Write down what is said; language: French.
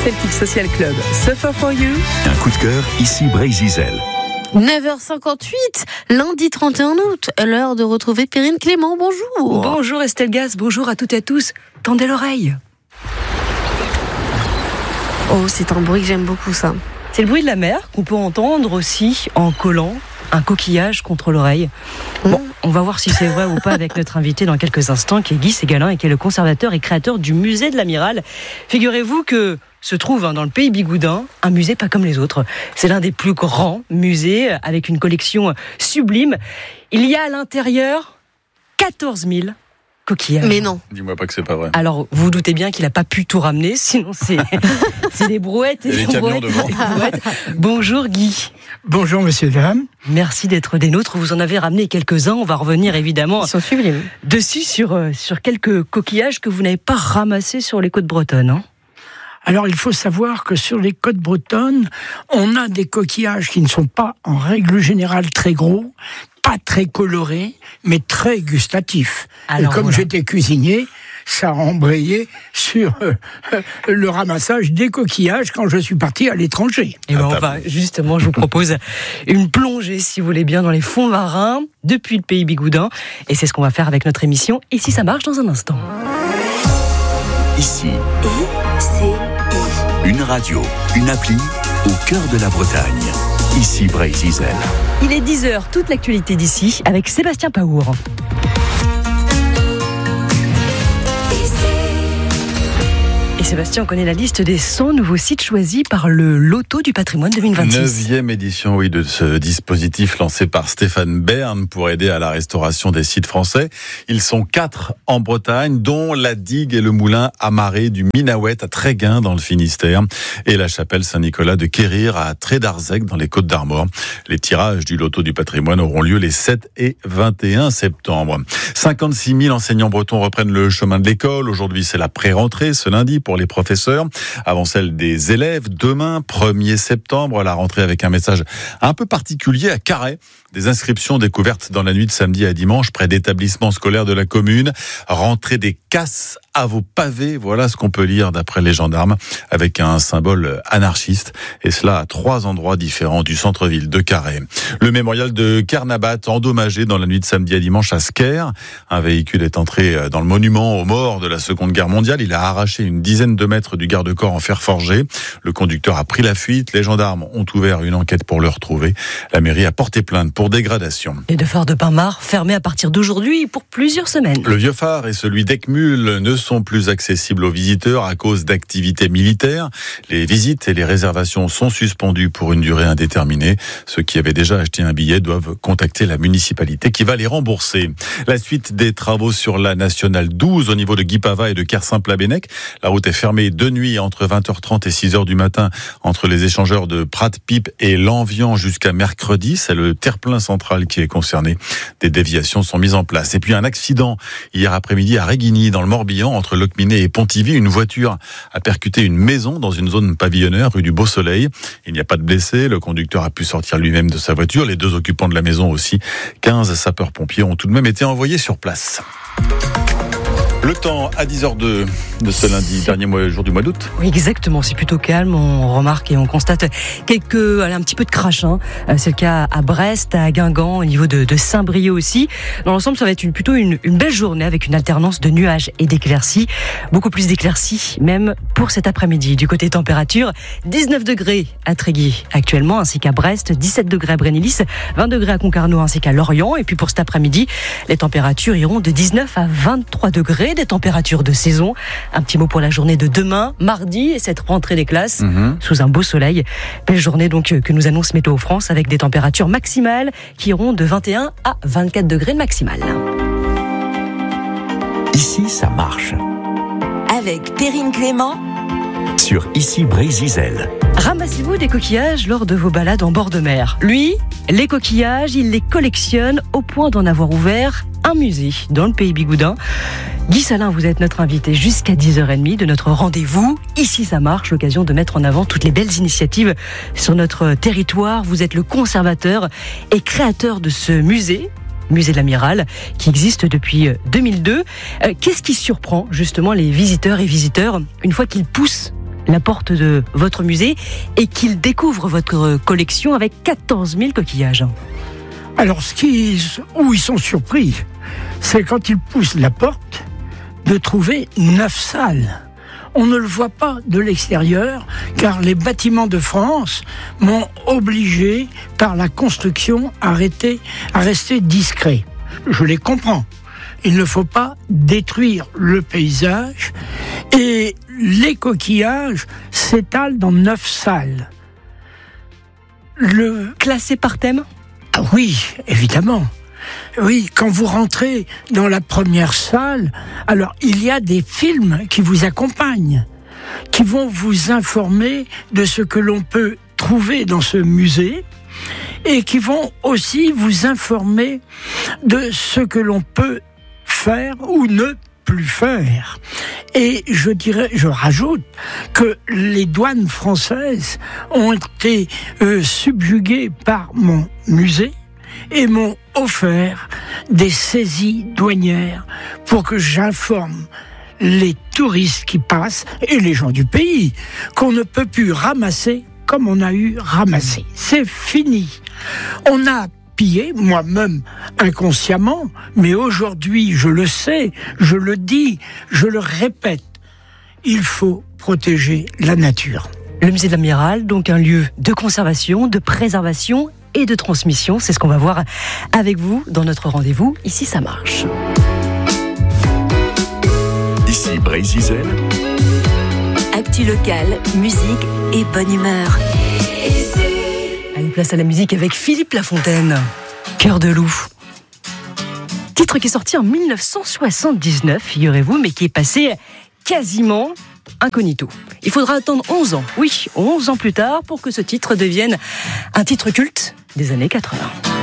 Celtic Social Club, Suffer for You. Un coup de cœur, ici Brésil. 9h58, lundi 31 août, l'heure de retrouver Perrine Clément. Bonjour. Bonjour Estelle Gaz, bonjour à toutes et à tous. Tendez l'oreille. Oh, c'est un bruit que j'aime beaucoup, ça. C'est le bruit de la mer qu'on peut entendre aussi en collant un coquillage contre l'oreille. Bon, on va voir si c'est vrai ou pas avec notre invité dans quelques instants, qui est Guy Ségalin et qui est le conservateur et créateur du musée de l'Amiral. Figurez-vous que se trouve dans le pays bigoudin un musée pas comme les autres. C'est l'un des plus grands musées avec une collection sublime. Il y a à l'intérieur 14 000 coquillages. Mais non. Dis-moi pas que c'est pas vrai. Alors, vous doutez bien qu'il n'a pas pu tout ramener, sinon c'est des brouettes. Et des camions devant. Bonjour Guy. Bonjour monsieur, dames. Merci d'être des nôtres. Vous en avez ramené quelques-uns. On va revenir évidemment Ils sont sublimes. dessus sur quelques coquillages que vous n'avez pas ramassés sur les côtes bretonnes. Hein. Alors il faut savoir que sur les côtes bretonnes, on a des coquillages qui ne sont pas en règle générale très gros, pas très colorés, mais très gustatifs. Alors, et comme voilà. j'étais cuisinier, ça a embrayé sur le ramassage des coquillages quand je suis parti à l'étranger. Et ben on va justement, je vous propose une plongée, si vous voulez bien, dans les fonds marins depuis le pays bigoudin. Et c'est ce qu'on va faire avec notre émission. Et si ça marche dans un instant. Ici, une radio, une appli au cœur de la Bretagne. Ici Brésil. Il est 10h, toute l'actualité d'ici avec Sébastien Paour. Et Sébastien, on connaît la liste des 100 nouveaux sites choisis par le Loto du patrimoine 2026. 9e édition, de ce dispositif lancé par Stéphane Bern pour aider à la restauration des sites français. Ils sont 4 en Bretagne, dont la digue et le moulin amarré du Minahouët à Tréguin dans le Finistère et la chapelle Saint-Nicolas de Quérir à Trédarzec dans les Côtes-d'Armor. Les tirages du Loto du patrimoine auront lieu les 7 et 21 septembre. 56 000 enseignants bretons reprennent le chemin de l'école. Aujourd'hui, c'est la pré-rentrée ce lundi pour les professeurs, avant celle des élèves. Demain, 1er septembre, la rentrée avec un message un peu particulier à Carhaix. Des inscriptions découvertes dans la nuit de samedi à dimanche près d'établissements scolaires de la commune. Rentrée des casses à vos pavés, voilà ce qu'on peut lire d'après les gendarmes, avec un symbole anarchiste, et cela à 3 endroits différents du centre-ville de Carhaix. Le mémorial de Carnabat endommagé dans la nuit de samedi à dimanche à Sker. Un véhicule est entré dans le monument aux morts de la Seconde Guerre mondiale. Il a arraché une dizaine de mètres du garde-corps en fer forgé. Le conducteur a pris la fuite. Les gendarmes ont ouvert une enquête pour le retrouver. La mairie a porté plainte pour dégradation. Les deux phares de Pinmar fermés à partir d'aujourd'hui pour plusieurs semaines. Le vieux phare et celui d'Ecmul ne sont plus accessibles aux visiteurs à cause d'activités militaires. Les visites et les réservations sont suspendues pour une durée indéterminée. Ceux qui avaient déjà acheté un billet doivent contacter la municipalité qui va les rembourser. La suite des travaux sur la nationale 12 au niveau de Guipava et de Kersaint-Plabennec. La route est fermée de nuit entre 20h30 et 6h du matin entre les échangeurs de Prat-Pipe et Lanvian jusqu'à mercredi. C'est le terre-plein central qui est concerné. Des déviations sont mises en place. Et puis un accident hier après-midi à Réguigny dans le Morbihan entre Locminé et Pontivy. Une voiture a percuté une maison dans une zone pavillonnaire rue du Beau-Soleil. Il n'y a pas de blessés. Le conducteur a pu sortir lui-même de sa voiture. Les 2 occupants de la maison aussi. 15 sapeurs-pompiers ont tout de même été envoyés sur place. Le temps à 10h02 de ce lundi, dernier jour du mois d'août. Oui, exactement, c'est plutôt calme. On remarque et on constate un petit peu de crash. C'est le cas à Brest, à Guingamp, au niveau de Saint-Brieuc aussi. Dans l'ensemble, ça va être plutôt une belle journée avec une alternance de nuages et d'éclaircies. Beaucoup plus d'éclaircies, même pour cet après-midi. Du côté température, 19 degrés à Tréguier actuellement, ainsi qu'à Brest, 17 degrés à Brénélis, 20 degrés à Concarneau ainsi qu'à Lorient. Et puis pour cet après-midi, les températures iront de 19 à 23 degrés. Des températures de saison. Un petit mot pour la journée de demain, mardi, et cette rentrée des classes sous un beau soleil. Belle journée donc que nous annonce Météo France avec des températures maximales qui iront de 21 à 24 degrés maximales. Ici, ça marche. Avec Perrine Clément Sur Ici Brésil. Ramassez-vous des coquillages lors de vos balades en bord de mer. Lui, les coquillages, il les collectionne au point d'en avoir ouvert un musée dans le pays bigoudin. Guy Ségalin, vous êtes notre invité jusqu'à 10h30 de notre rendez-vous. Ici, ça marche, l'occasion de mettre en avant toutes les belles initiatives sur notre territoire. Vous êtes le conservateur et créateur de ce musée de l'Amiral, qui existe depuis 2002. Qu'est-ce qui surprend justement les visiteurs et visiteurs une fois qu'ils poussent la porte de votre musée et qu'il découvre votre collection avec 14 000 coquillages. Alors, où ils sont surpris, c'est quand ils poussent la porte de trouver 9 salles. On ne le voit pas de l'extérieur, car les bâtiments de France m'ont obligé, par la construction, à rester discret. Je les comprends. Il ne faut pas détruire le paysage. Et les coquillages s'étalent dans 9 salles. Classé par thème ? Ah oui, évidemment. Oui, quand vous rentrez dans la première salle, alors il y a des films qui vous accompagnent, qui vont vous informer de ce que l'on peut trouver dans ce musée et qui vont aussi vous informer de ce que l'on peut faire ou ne plus faire. Et je rajoute que les douanes françaises ont été subjuguées par mon musée et m'ont offert des saisies douanières pour que j'informe les touristes qui passent et les gens du pays qu'on ne peut plus ramasser comme on a eu ramassé. C'est fini. On a pillé, moi-même inconsciemment, mais aujourd'hui je le sais, je le dis, je le répète, il faut protéger la nature. Le musée de l'Amiral, donc un lieu de conservation, de préservation et de transmission. C'est ce qu'on va voir avec vous dans notre rendez-vous. Ici, ça marche. Ici Brésil. Actu locale, musique et bonne humeur. Allez, place à la musique avec Philippe Lafontaine. Cœur de loup. Titre qui est sorti en 1979, figurez-vous, mais qui est passé quasiment incognito. Il faudra attendre 11 ans, oui, 11 ans plus tard, pour que ce titre devienne un titre culte des années 80.